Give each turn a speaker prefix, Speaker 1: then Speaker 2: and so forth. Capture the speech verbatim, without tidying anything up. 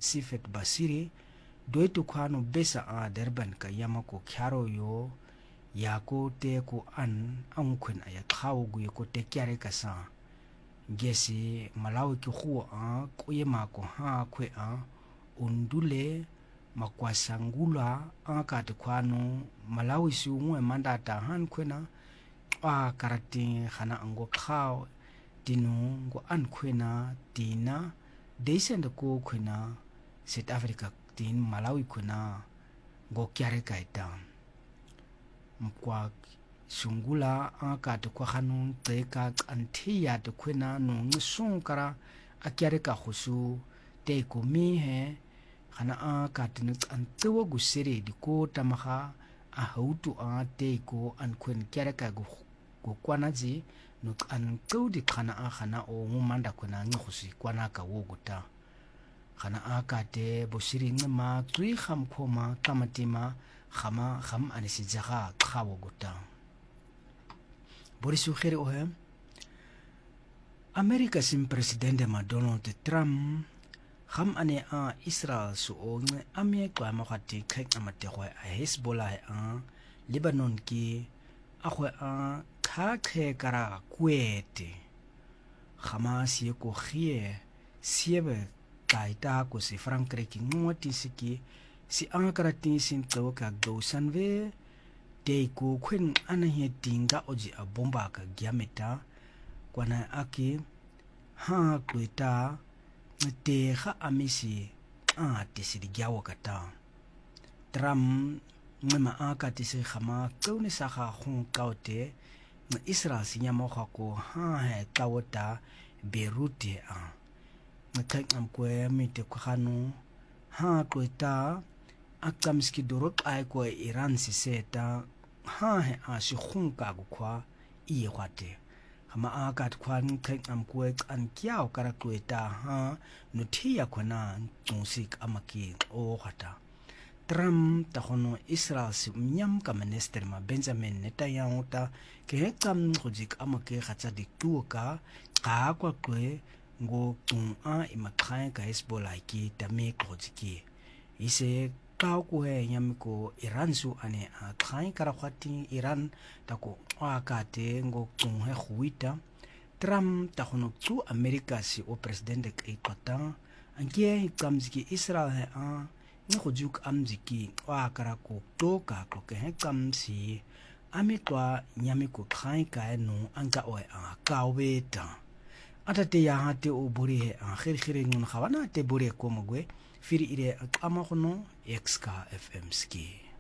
Speaker 1: Sifet Basiri doitu kwano besa a Durban ka yamako kyaro yo yako te ko an angkwen aya thawo gu ko te kyare ka sa gesi Malawi ki khuwa a kuye mako ha kwe a undule makwasangula aka te kwano Malawi si umwe mandata han kwena a karati khana ango khaw tinu ngo an kwena tina deisende ko kwena South Africa tin Malawi kwena ngo kyare kaita mkwa sungula aka te kwa khanu teka antia te kwena no ngsunkara akyare ka khusu te ko mi he khana aka te antsewo gusere di ko tamaha a hautu a te ko an kwen kyare ka go go kwanaji no an tsudi khana a khana o mumanda kwena ngkhusi kwana ka woguta khana aka te bosiri ngma tui kham khoma kamatima khama kham anisi jaga khawo guta Boris Ughere ohe America sim presidente ma Donald Trump kham ane a Israel su onge amye kwa ma khati khek amate khwa a Hezbollah a Lebanon ki a khwa a kha khe kara kwete Hamas ye ko khie siebe kaita ko si Frankreich ki ngoti siki si ankara tin sin tsawo ka gausanve te ko kwen anahe tinga oji a bomba ka giameta kwana aki ha kweta te kha amisi a te si gyawo kata Trump ngema aka te si khama kaune sa kha khon kaute Israel si nyamo kha ko ha he kawota Beirut a ngakak am kwe mite kwa khanu ha kweta akamski dorot ay ko Iran si seta ha he a si khunka go kwa iye kwate kama akat kwan kek am kwe an kyao kara kweta ha no thia kwana tusik amaki o khata Trump ta hono Israel si mnyam ka minister ma Benjamin Netanyahu ta ke kam khujik amake khacha dik tuka ka kwa kwe ngo tung a imakhae ka Hezbollah ki tame khojiki ise ka ko he nyam ko Iran su ane a khai kara khati Iran ta ko aka te ngo tung he khuita Trump ta hono tu America si o president ke kota anke kamziki Israel he a ni khojuk amziki wa kara ko toka ko ke he kamsi amitwa nyami ko khai ka no anka o a kaweta ata te ya hate o buri he a khir khire ngun khawana te buri ko mogwe firi ire ama khono X K F M ski